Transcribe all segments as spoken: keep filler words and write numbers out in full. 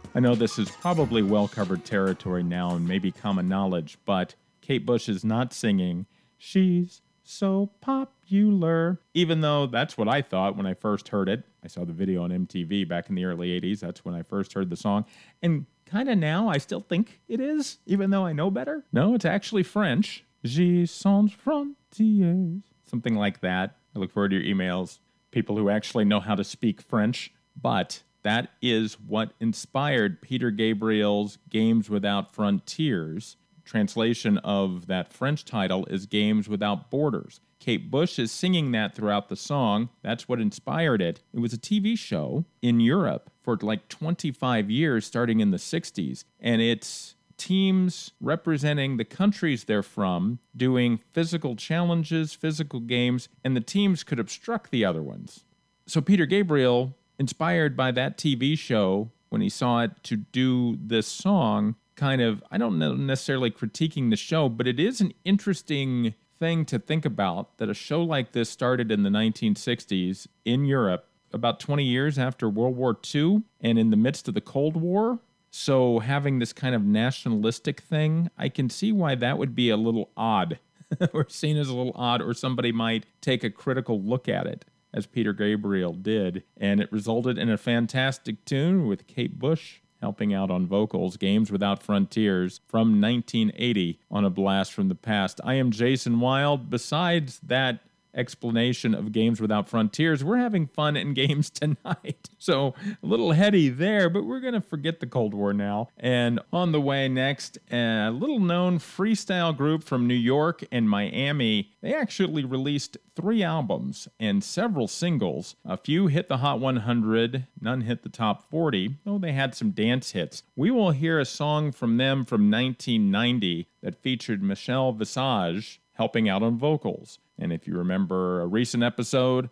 I know this is probably well-covered territory now and maybe common knowledge, but Kate Bush is not singing "She's So Popular," even though that's what I thought when I first heard it. I saw the video on M T V back in the early eighties. That's when I first heard the song. And kind of now, I still think it is, even though I know better. No, it's actually French. "Je sans frontières." Something like that. I look forward to your emails. People who actually know how to speak French. But that is what inspired Peter Gabriel's Games Without Frontiers. Translation of that French title is Games Without Borders. Kate Bush is singing that throughout the song. That's what inspired it. It was a T V show in Europe for like twenty-five years, starting in the sixties. And it's teams representing the countries they're from doing physical challenges, physical games, and the teams could obstruct the other ones. So Peter Gabriel, inspired by that T V show, when he saw it to do this song, kind of, I don't know necessarily critiquing the show, but it is an interesting thing to think about that a show like this started in the nineteen sixties in Europe, about twenty years after World War Two and in the midst of the Cold War. So having this kind of nationalistic thing, I can see why that would be a little odd or seen as a little odd, or somebody might take a critical look at it, as Peter Gabriel did. And it resulted in a fantastic tune with Kate Bush helping out on vocals, Games Without Frontiers from nineteen eighty on A Blast from the Past. I am Jason Wild. Besides that explanation of Games Without Frontiers, we're having fun in games tonight. So a little heady there, but we're going to forget the Cold War now. And on the way next, a little known freestyle group from New York and Miami. They actually released three albums and several singles. A few hit the Hot one hundred, none hit the top forty, though they had some dance hits. We will hear a song from them from nineteen ninety that featured Michelle Visage helping out on vocals. And if you remember a recent episode,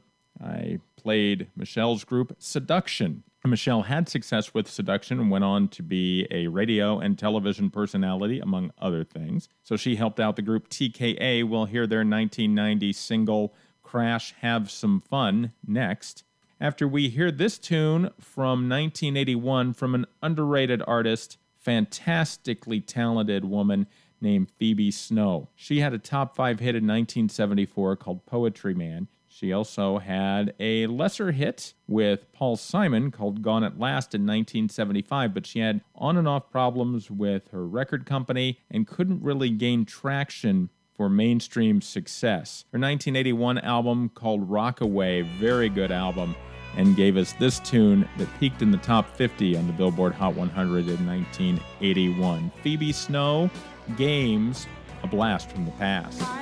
I played Michelle's group Seduction. Michelle had success with Seduction and went on to be a radio and television personality, among other things. So she helped out the group T K A. We'll hear their nineteen ninety single, Crash Have Some Fun, next. After we hear this tune from nineteen eighty-one from an underrated artist, fantastically talented woman named Phoebe Snow. She had a top five hit in nineteen seventy-four called Poetry Man. She also had a lesser hit with Paul Simon called Gone at Last in nineteen seventy-five, but she had on and off problems with her record company and couldn't really gain traction for mainstream success. Her nineteen eighty-one album called Rockaway, very good album, and gave us this tune that peaked in the top fifty on the Billboard Hot one hundred in nineteen eighty-one. Phoebe Snow, Games, A Blast from the Past.